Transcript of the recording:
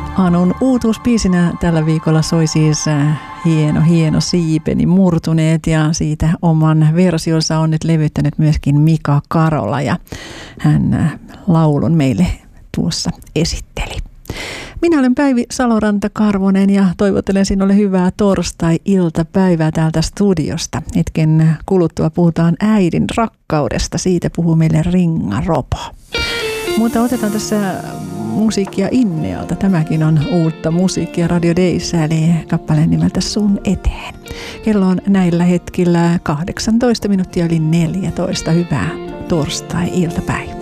Hanun uutuuspiisinä tällä viikolla soi siis hieno Siipeni murtuneet, ja siitä oman versionsa on nyt levyttänyt myöskin Mika Karola, ja hän laulun meille tuossa esitteli. Minä olen Päivi Saloranta-Karvonen ja toivottelen sinulle hyvää torstai-iltapäivää täältä studiosta. Hetken kuluttua puhutaan äidin rakkaudesta, siitä puhuu meille Ringa Ropo. Mutta otetaan tässä musiikkia Innealta. Tämäkin on uutta musiikkia Radio Dayssä, eli kappaleen nimeltä Sun eteen. Kello on näillä hetkillä 18 minuuttia yli 14. Hyvää torstai-iltapäivää.